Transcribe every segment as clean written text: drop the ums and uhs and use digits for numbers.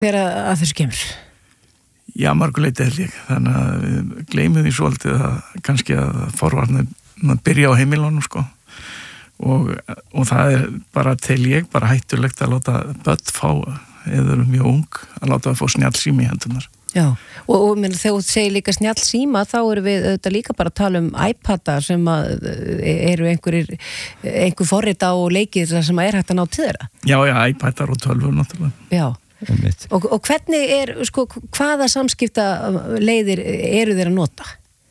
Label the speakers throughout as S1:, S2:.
S1: þegar að þessu kemur?
S2: Já, mörguleiti held ég. Þannig að við gleymum því svolítið að kannski að forvarnir byrja á heimilunum sko. Og það bara til ég bara hættulegt að láta börn fá, eða eru mjög ung, að láta það fá snjallsíma í hendunar.
S1: Já, og þegar þú segir líka snjallsíma, þá erum við auðvitað líka bara að tala iPada sem að eru einhver forrita og leikir sem að hægt að ná til þeirra.
S2: Já, iPadar og tölvur náttúrulega.
S1: Já, og hvernig sko, hvaða samskipta leiðir eru þeir að nota?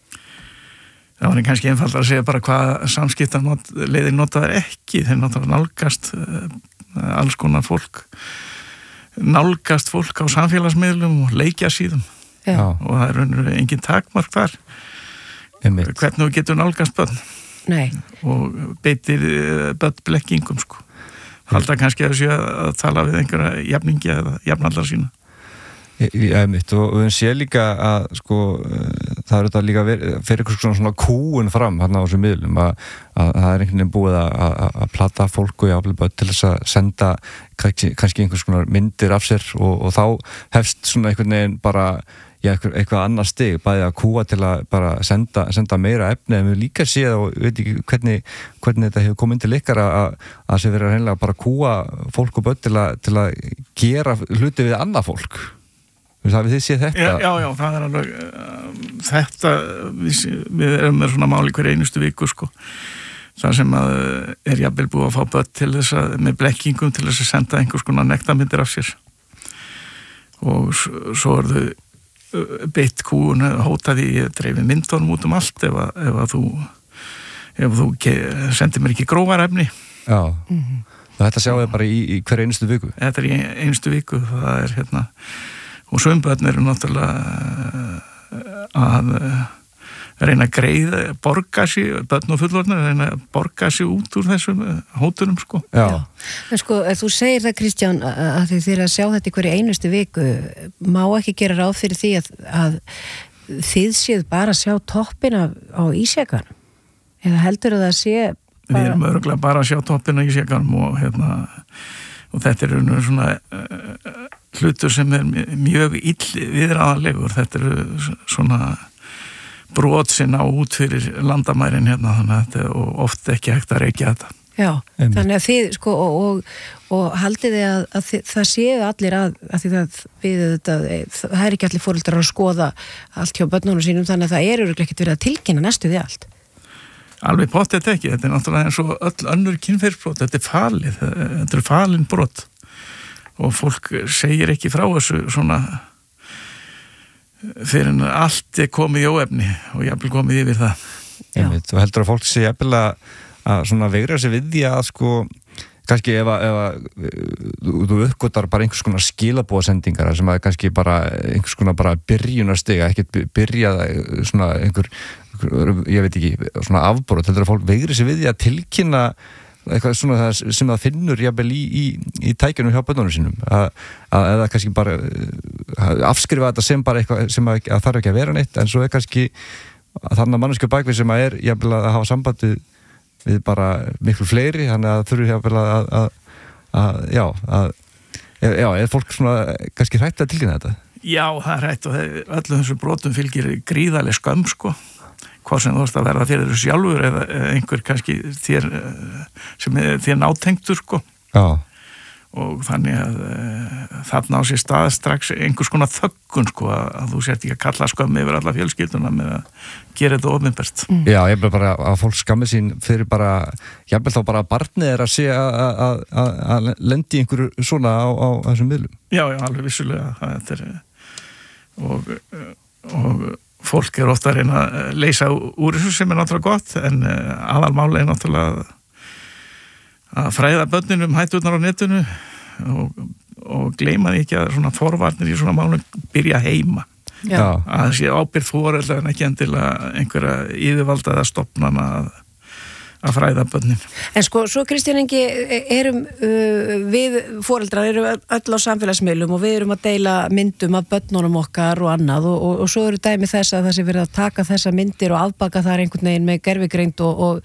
S2: Það var kannski einfaldar að segja bara hvaða samskipta leiðir nota þeir ekki. Þeir náttúrulega nálgast alls konar fólk. Nálgast fólk á samfélagsmiðlum og leikjasíðum. Já. Og það er engin takmark þar. Hvernig þú getur nálgast börn.
S1: Nei. Og
S2: beitir börn blekkingum sko. Halda kannski að þessu að tala við einhverja jafningi eða jafnaldra sína.
S3: Já, og við sé líka að sko, það er þetta líka fyrir eitthvað svona kúun fram hérna á þessum miðlum að það er einhvern veginn búið að plata fólk og jafnvel bara til þess að senda kannski einhvers konar myndir af sér og þá hefst svona einhvern veginn bara eitthvað annað stig, bæði að kúa til að bara senda meira efni en við líka séð og veit ekki hvernig þetta hefur komið til ykkar að sé verið hreinlega bara kúa fólk og börn til að gera hluti við annað fólk. Hafið þið séð þetta?
S2: Já, það er alveg þetta, við erum með svona máli hver einustu viku sko. Það sem að jafnvel búið að fá börn til þess að, með blekkingum til þess að senda einhvers konar nektarmyndir af sér og svo þau beitt kúun hótaði ég dreifi myndunum út allt ef þú sendir mér ekki grófarefni.
S3: Já, þetta sjáum við bara í hver einustu viku?
S2: Þetta í einustu viku, það er og sömböðn eru náttúrulega að reyna að greiða, borga sig, börn og fullorðnir reyna að borga sig út úr þessum hótunum sko.
S1: Já. En sko, þú segir það Kristján að þið þeirra að sjá þetta í hverju einustu viku, má ekki gera ráð fyrir því að þið séð bara að sjá toppin á ísjakanum? Eða heldur það að sé bara...
S2: Við erum örugglega bara að sjá toppin á ísjakanum og þetta er svona hlutur sem er mjög viðræðanlegur. Þetta eru svona brot sem ná út fyrir landamærin þannig að þetta er oft ekki hægt að reykja þetta.
S1: Já, þannig að þið sko og haldið þið að það séu allir að því það er ekki allir foreldrar að skoða allt hjá börnunum sínum, þannig að það er örugglega ekkert verið að tilkynna næstu því allt.
S2: Alveg pottþétt ekki, þetta er náttúrulega eins og öll önnur kynferðisbrot, þetta er falið, þetta eru falin brot og fólk segir ekki frá þessu svona fyrir en allt er komið í óefni og jafnvel komið yfir það.
S3: Þú heldur að fólk sé jafnvel að svona veigra sig við því að sko kannski ef þú uppgötar bara einhvers konar skilaboðsendingar sem að kannski bara einhvers konar bara byrjunarstiga, ekkert byrjað svona einhver, ég veit ekki, svona afbrot, heldur að fólk veigri sig við því að tilkynna eitthvað svona sem það finnur jafnvel í tækjunum hjá börnunum sínum eða kannski bara afskrifa þetta sem bara eitthvað sem að þarf ekki að vera neitt, en svo er kannski þarna manneskju bakvið sem að jafnvel að hafa sambandi við bara miklu fleiri, þannig að þurfi jafnvel er fólk svona kannski hrætt að tilkynna þetta?
S2: Já, það er hrætt og öllum þessum brotum fylgir gríðarleg skömm sko. Hvað sem þú varst að verða fyrir þessu sjálfur eða einhver kannski þér sem er þér nátengtur sko.
S3: Já.
S2: Og þannig að þarna á sér stað strax einhvers konar þöggun sko að þú sért ekki að kalla skömmi yfir alla fjölskylduna með að gera þetta opinbert.
S3: Já, ég vil bara að fólk skammi sín fyrir bara, ég vil þá bara að barnið er að sé að lendi einhverju svona á þessum miðlum.
S2: Já, alveg vissulega. Þetta er og fólk er ofta að reyna að leysa úr þessu sem er náttúrulega gott, en aðalmáli er náttúrulega að fræða börnin hætturnar á netinu og gleyma því ekki að svona forvarnir í svona málum byrja heima.
S1: Já.
S2: Að það sé ábyrgð foreldra en ekki endilega einhverja yfirvaldaða stofnana að fræða börnin.
S1: En sko, svo Kristján Ingi, erum við foreldrar, erum öll á samfélagsmiðlum og við erum að deila myndum af börnunum okkar og annað og svo eru dæmi þess að það sé verið að taka þessa myndir og afbaka þar einhvern veginn með gervigreind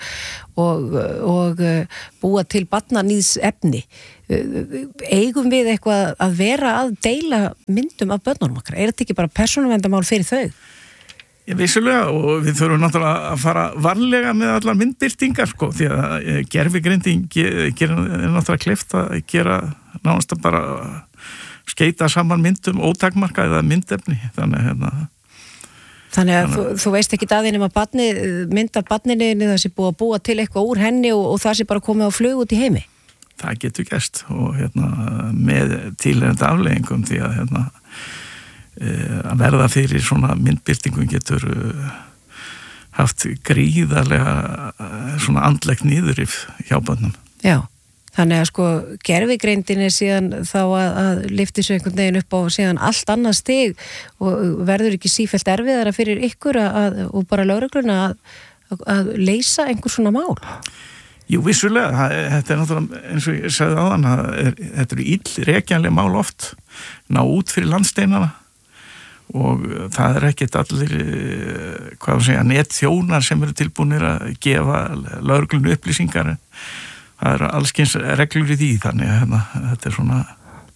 S1: og búa til barnaníðs efni. Eigum við eitthvað að vera að deila myndum af börnunum okkar? Er þetta ekki bara persónuverndarmál fyrir þau?
S2: Vissulega, og við þurfum náttúrulega að fara varlega með allar myndbirtingar sko, því að gervigrinding er náttúrulega kleift að gera nánast að bara skeita saman myndum ótakmarka eða myndefni, þannig að þú veist ekki að þínum að mynd af barninu það sé búið að búa til eitthvað úr henni og það sé bara komið á flug út í heimi. Það getur gerst og með tilheyrandi afleiðingum því að að verða fyrir svona myndbirtingum getur haft gríðarlega svona andlegt niðurrif hjá börnum.
S1: Já, þannig að sko gervigreindin er síðan þá að lyfti svo einhvern veginn upp á síðan allt annað stig og verður ekki sífellt erfiðara fyrir ykkur og bara lögregluna að leysa einhver svona mál?
S2: Jú, vissulega, þetta er náttúrulega eins og ég sagði áðan, þetta eru illrekjanlega mál oft ná út fyrir landsteinana og það ekkert allir netþjónar sem eru tilbúinir að gefa lögreglunni upplýsingar. Það eru allskyns reglur í því, þannig að þetta er svona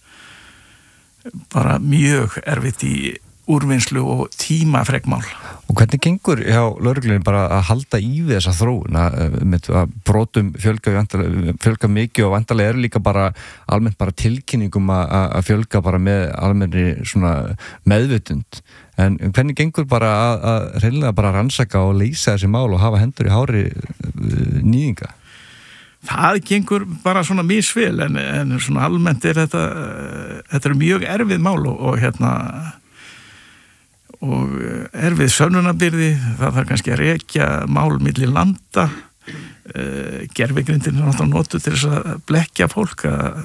S2: bara mjög erfitt í úrvinnslu og tímafrekmál.
S3: Og hvernig gengur hjá lögreglunni bara að halda í við þessa þróun að brotum fjölga mikið og vantarlega líka bara almennt bara tilkynningum að fjölga bara með almennri svona meðvitund, en hvernig gengur bara að reynilega bara rannsaka og leysa þessi mál og hafa hendur í hári nýðinga?
S2: Það gengur bara svona misvel en svona almennt er þetta er mjög erfið mál og erfið sönnunarbyrði, það þarf kannski að rekja mál milli landa, gervigrindin er náttúrulega notuð til þess að blekkja fólk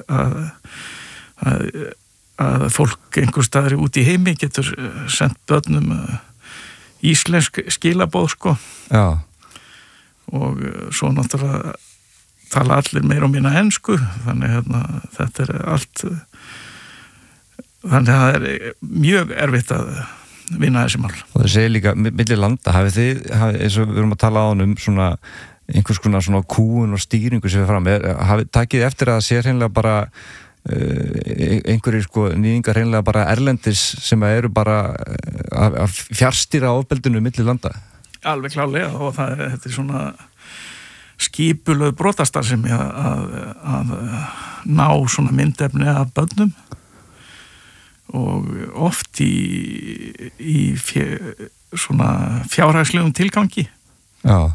S2: að fólk einhver staðar út í heimi getur sendt börnum íslensk skilaboð sko.
S3: Já.
S2: Og svo náttúrulega tala allir meira minna ensku, þannig þetta er allt, þannig að það er mjög erfitt að vinna þessi mál.
S3: Og það segir líka milli landa, hafið þið, eins og við erum að tala á svona einhvers konar svona kúun og stýringu sem við fram, hafið takið eftir að það sé hreinlega bara einhverjir sko nýðingar hreinlega bara erlendis sem eru bara að fjárstýra ofbeldinu milli landa?
S2: Alveg klárlega, og þetta er svona skipulöð brotastarfsemi að ná svona myndefni af börnum og oft í svona fjárhagslegum tilgangi.
S3: Já.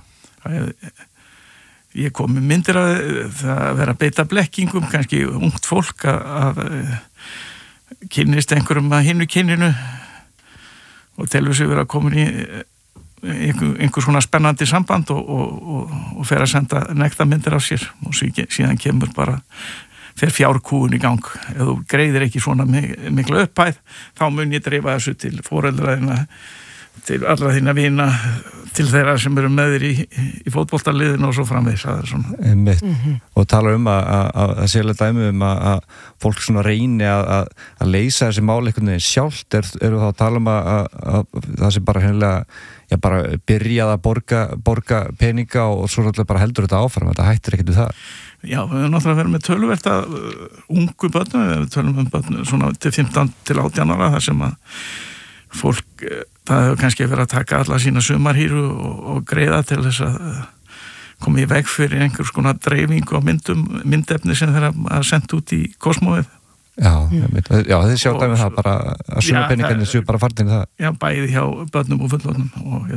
S2: Ég kom með myndir að það vera að beita blekkingum, kannski ungt fólk að kynnist einhverjum að hinu kyninu og telur sig vera að koma í einhver svona spennandi samband og fer að senda nekta myndir af sér og síðan kemur bara fer fjárkúun í gang. Ef þú greiðir ekki svona mikla upphæð, þá mun ég dreifa þessu til foreldræðina, til allra þína vina, til þeirra sem eru með þér í fótboltaliðinu og svo framvegis. Það er svona.
S3: Einmitt. Og talar að sérlega dæmi að fólk svona reyni að leysa þessi mál einhvern veginn sjálft, eru þá að tala að það sem bara hennilega bara byrjað að borga peninga og svo bara heldur þetta áfram, þetta hættir ekkert við það.
S2: Já, við höfum náttúrulega verið með töluvert að ungu börnum, við tölum börnum svona til 15 til 18 ára, þar sem að fólk, það hefur kannski verið að taka alla sína sumarhýru og greiða til þess að koma í veg fyrir einhvers konar dreifingu á myndefni sem þeirra að senda út í kosmóið.
S3: Já, þið sjá dæmið það bara að sumarpeningarnir séu bara farnir það.
S2: Já, bæði hjá börnum og fullorðnum og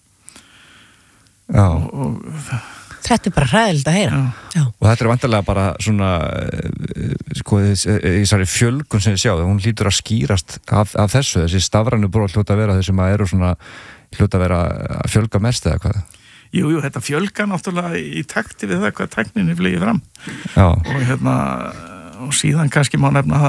S3: Já.
S1: Þetta er bara hræðilegt að heyra. Já.
S3: Og þetta er vantarlega bara svona sko, í þessari fjölgun sem þið sjáðu, hún hlýtur að skýrast af þessi stafrænu brot hljóta að vera þeir sem eru svona hljóta að vera að fjölga mest eða hvað?
S2: Jú, þetta fjölga náttúrulega í takti við það hvað tækninni flygi fram.
S3: Já.
S2: Og síðan kannski má nefna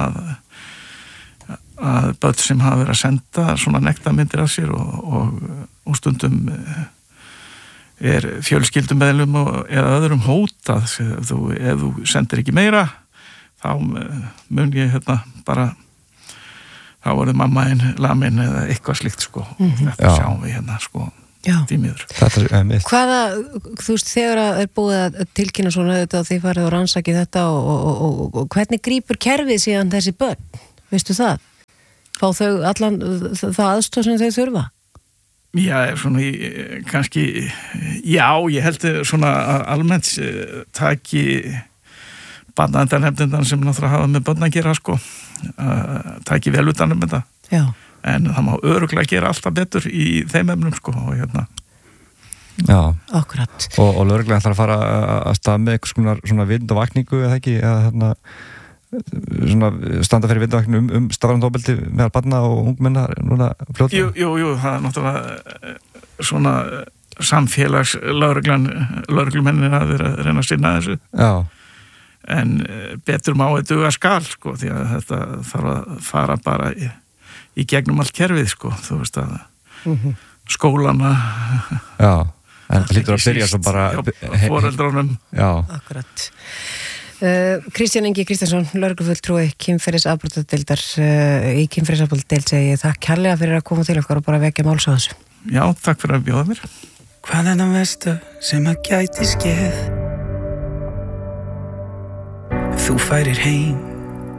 S2: að börn sem hafa verið að senda svona nektarmyndir af sér og stundum fjölskyldumeðlum eða öðrum hótað ef þú sendir ekki meira þá mun ég bara þá verður mamma lamin eða eitthvað slíkt sko þetta sjáum við sko því miður.
S1: Hvaða, þú veist, þegar er búið að tilkynna svona þetta og þið farið og rannsakið þetta og hvernig grípur kerfið síðan þessi börn, veistu það? Fá þau allan það aðstoð sem þau þurfa?
S2: Já, svona kannski, já, ég held svona almennt taki barnaverndarnefndirnar sem náttúrulega hafa með börn að gera sko, taki vel utan þetta. Já. En það má örugglega gera alltaf betur í þeim efnum sko og
S3: Já.
S1: Akkurat.
S3: Og lögreglan ætlar að fara að stað með eitthvað svona vindavakningu eða ekki, eða svona standa fyrir vindavakningu stafrænt ofbeldi meðal barna og ungmenna núna fljótlega?
S2: Jú, það er náttúrulega svona samfélags lögreglumennir að vera að reyna að sinna þessu. Já. En betur má þetta duga skal sko því að þetta þarf að fara bara í gegnum allt kerfið sko, þú veist að skólana
S3: Já, en það hlýtur að byrja svo bara
S2: foreldrunum.
S3: Já.
S1: Akkurat. Kristján Ingi Kristjánsson, lögreglufulltrúi kynferðisafbrotadeildar í kynferðisafbrotadeild segi ég þakk kærlega fyrir að koma til okkar og bara vekja máls á þessu.
S2: Já, takk fyrir að bjóða mér.
S4: Hvað er það versta sem að gæti skeð? Ef þú færir heim